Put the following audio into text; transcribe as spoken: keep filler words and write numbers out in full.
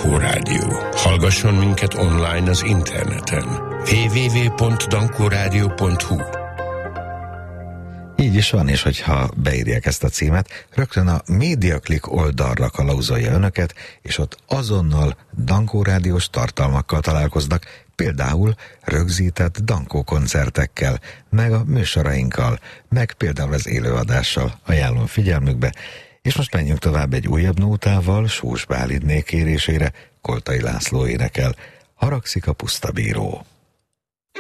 Dankó Rádió. Hallgasson minket online az interneten. double-u double-u double-u pont dankó rádió pont hu. Így is van, és hogyha beírják ezt a címet, rögtön a MediaClick oldalra kalauzolja önöket, és ott azonnal Dankó rádiós tartalmakkal találkoznak, például rögzített Dankó koncertekkel, meg a műsorainkkal, meg például az élőadással, ajánlom figyelmükbe. És most menjünk tovább egy újabb nótával, Sós Bálintné kérésére, Koltai László énekel, Haragszik a puszta bíró.